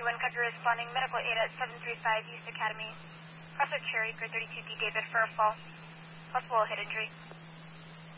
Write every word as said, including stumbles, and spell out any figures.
one country responding. Medical aid at seven three five East Academy. Crossroad Cherry, grade thirty-two D David for a fall. Possible head injury.